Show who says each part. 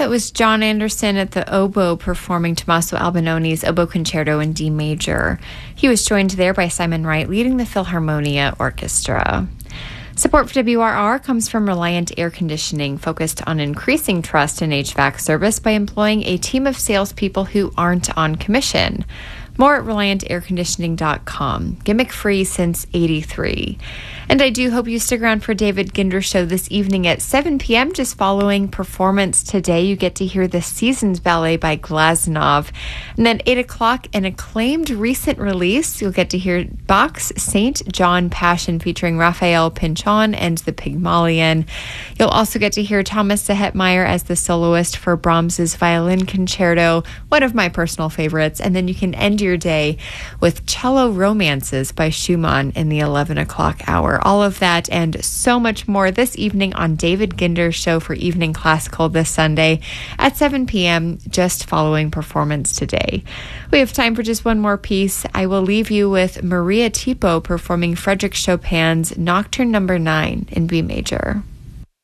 Speaker 1: that was John Anderson at the oboe performing Tommaso Albinoni's Oboe Concerto in D major. He was joined there by Simon Wright leading the Philharmonia Orchestra. Support for WRR comes from Reliant Air Conditioning, focused on increasing trust in HVAC service by employing a team of salespeople who aren't on commission. More at ReliantAirConditioning.com. Gimmick-free since '83. And I do hope you stick around for David Ginder Show this evening at 7 p.m. Just following Performance Today, you get to hear The Seasons Ballet by Glazunov. And then 8 o'clock, an acclaimed recent release. You'll get to hear Bach's St. John Passion featuring Raphael Pinchon and the Pygmalion. You'll also get to hear Thomas Zehetmeyer as the soloist for Brahms's Violin Concerto, one of my personal favorites. And then you can end your day with Cello Romances by Schumann in the 11 o'clock hour. All of that and so much more this evening on David Ginder's Show for Evening Classical this Sunday at 7 p.m., just following Performance Today. We have time for just one more piece. I will leave you with Maria Tipo performing Frédéric Chopin's Nocturne No. 9 in B major.